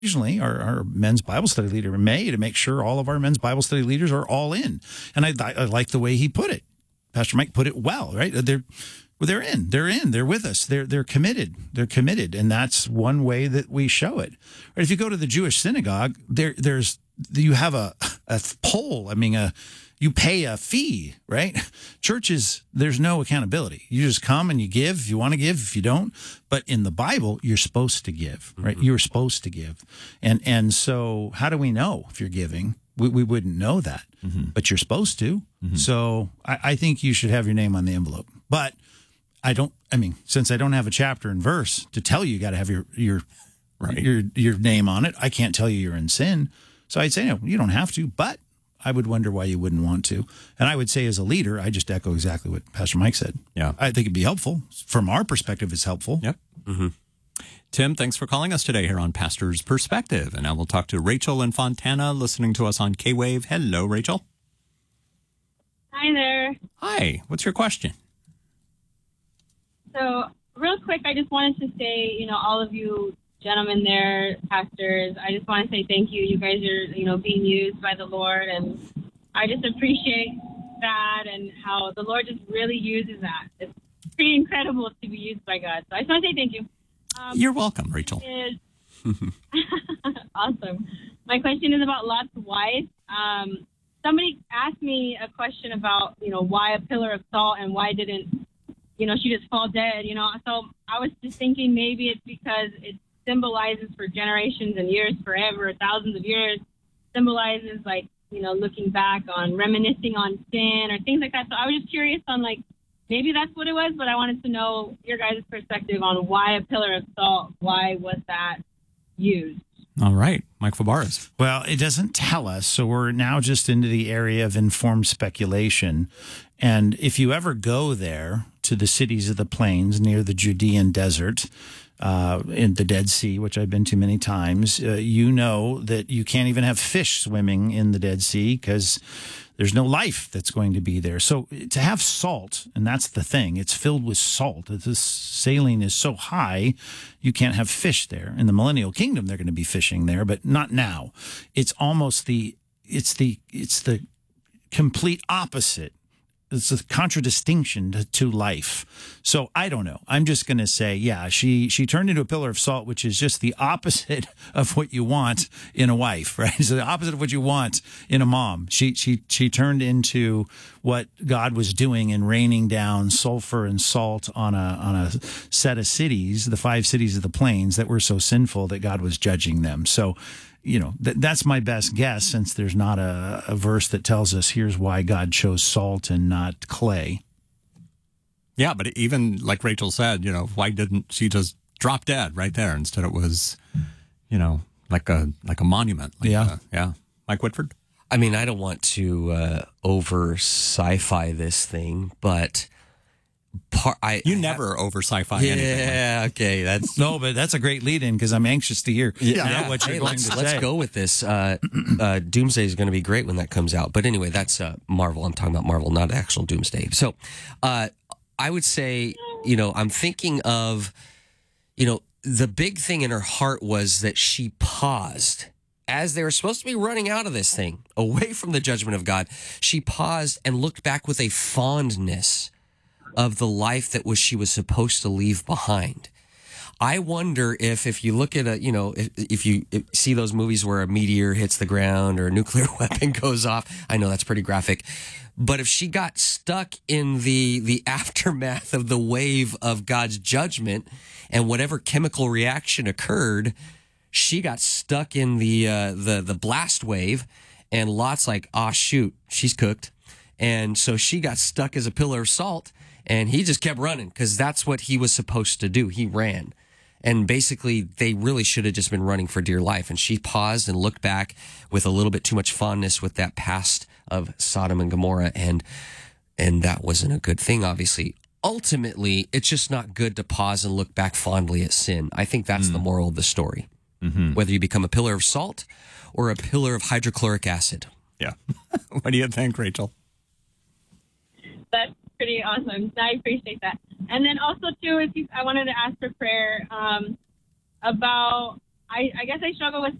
occasionally our men's Bible study leader to make sure all of our men's Bible study leaders are all in. And I like the way he put it. Pastor Mike put it well, right? They're with us. They're committed. And that's one way that we show it. Right? If you go to the Jewish synagogue, you have a poll. I mean, you pay a fee, right? Churches, there's no accountability. You just come and you give if you want to give, if you don't. But in the Bible, you're supposed to give, right? You're supposed to give. And so how do we know if you're giving? We wouldn't know that, but you're supposed to. So I think you should have your name on the envelope. But since I don't have a chapter and verse to tell you got to have your name on it, I can't tell you you're in sin. So I'd say, no, you don't have to, but I would wonder why you wouldn't want to. And I would say as a leader, I just echo exactly what Pastor Mike said. Yeah. I think it'd be helpful. From our perspective, it's helpful. Yep. Tim, thanks for calling us today here on Pastor's Perspective. And now we'll talk to Rachel in Fontana, listening to us on K-Wave. Hello, Rachel. Hi there. Hi. What's your question? So real quick, I just wanted to say, all of you gentlemen there, pastors, I just want to say thank you. You guys are, being used by the Lord, and I just appreciate that and how the Lord just really uses that. It's pretty incredible to be used by God. So I just want to say thank you. You're welcome, Rachel. Awesome. My question is about Lot's wife. Somebody asked me a question about, why a pillar of salt and why didn't, she just fall dead, So I was just thinking maybe it's because it symbolizes for generations and years, forever, thousands of years, symbolizes like, looking back on, reminiscing on sin or things like that. So I was just curious on maybe that's what it was, but I wanted to know your guys' perspective on why a pillar of salt, why was that used? All right. Mike Fabarez. Well, it doesn't tell us, so we're now just into the area of informed speculation. And if you ever go there to the cities of the plains near the Judean desert, in the Dead Sea, which I've been to many times, you know that you can't even have fish swimming in the Dead Sea because there's no life that's going to be there. So to have salt, and that's the thing, it's filled with salt. The saline is so high, you can't have fish there. In the Millennial Kingdom, they're going to be fishing there, but not now. It's almost it's the complete opposite. It's a contradistinction to life. So I don't know. I'm just going to say, yeah, she turned into a pillar of salt, which is just the opposite of what you want in a wife, right? It's the opposite of what you want in a mom. She turned into what God was doing in raining down sulfur and salt on a set of cities, the 5 cities of the plains that were so sinful that God was judging them. So that's my best guess, since there's not a verse that tells us here's why God chose salt and not clay. Yeah, but even like Rachel said, why didn't she just drop dead right there? Instead it was, like a monument. Yeah. Mike Whitford? I mean, I don't want to over sci-fi this thing, but you never over sci-fi anything. Yeah, okay. But that's a great lead-in because I'm anxious to hear what you're going to say. Let's go with this. Doomsday is going to be great when that comes out. But anyway, that's Marvel. I'm talking about Marvel, not actual Doomsday. So I would say, I'm thinking of, the big thing in her heart was that she paused. As they were supposed to be running out of this thing, away from the judgment of God, she paused and looked back with a fondness of the life that she was supposed to leave behind. I wonder if you look at if you see those movies where a meteor hits the ground or a nuclear weapon goes off, I know that's pretty graphic, but if she got stuck in the aftermath of the wave of God's judgment and whatever chemical reaction occurred, she got stuck in the blast wave, and Lot's like, shoot, she's cooked. And so she got stuck as a pillar of salt. And he just kept running because that's what he was supposed to do. He ran. And basically, they really should have just been running for dear life. And she paused and looked back with a little bit too much fondness with that past of Sodom and Gomorrah. And that wasn't a good thing, obviously. Ultimately, it's just not good to pause and look back fondly at sin. I think that's the moral of the story. Mm-hmm. Whether you become a pillar of salt or a pillar of hydrochloric acid. Yeah. What do you think, Rachel? That's pretty awesome. I appreciate that. And then also too, I wanted to ask for prayer about I guess I struggle with